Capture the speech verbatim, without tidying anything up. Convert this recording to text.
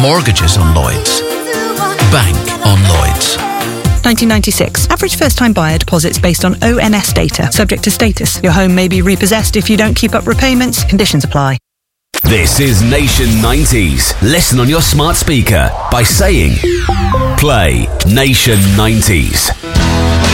Mortgages on Lloyds. Bank on Lloyds. nineteen ninety-six. Average first-time buyer deposits based on O N S data. Subject to status. Your home may be repossessed if you don't keep up repayments. Conditions apply. This is Nation nineties. Listen on your smart speaker by saying, play Nation nineties.